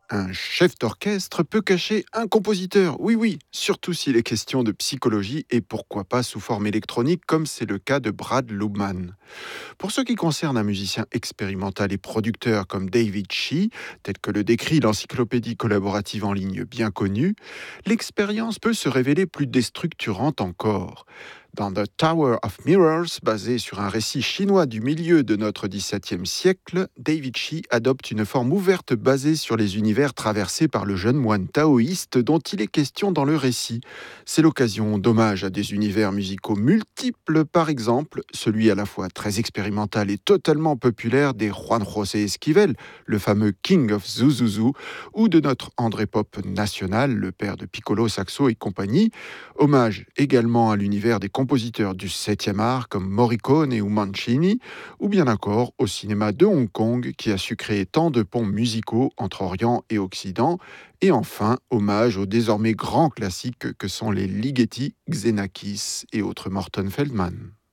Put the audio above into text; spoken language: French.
Un chef d'orchestre peut cacher un compositeur, oui oui, surtout s'il est question de psychologie et pourquoi pas sous forme électronique comme c'est le cas de Brad Lubman. Pour ce qui concerne un musicien expérimental et producteur comme David Shee, tel que le décrit l'encyclopédie collaborative en ligne bien connue, l'expérience peut se révéler plus déstructurante encore. Dans The Tower of Mirrors, basé sur un récit chinois du milieu de notre XVIIe siècle, David Shee adopte une forme ouverte basée sur les univers traversés par le jeune moine taoïste dont il est question dans le récit. C'est l'occasion d'hommage à des univers musicaux multiples, par exemple celui à la fois très expérimental et totalement populaire des Juan José Esquivel, le fameux King of Zuzuzu, ou de notre André Pop national, le père de Piccolo, Saxo et compagnie. Hommage également à l'univers des compositeurs du 7e art comme Morricone ou Mancini, ou bien encore au cinéma de Hong Kong qui a su créer tant de ponts musicaux entre Orient et Occident. Et enfin, hommage aux désormais grands classiques que sont les Ligeti, Xenakis et autres Morton Feldman.